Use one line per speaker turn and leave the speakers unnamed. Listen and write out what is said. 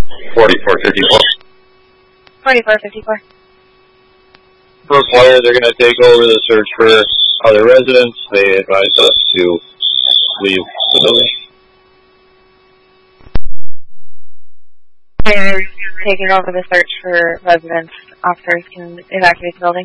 4454.
4454.
First wire, they're going to take over the search for other residents. They advise us to leave the building.
Taking over the search for residents. Officers can evacuate the building.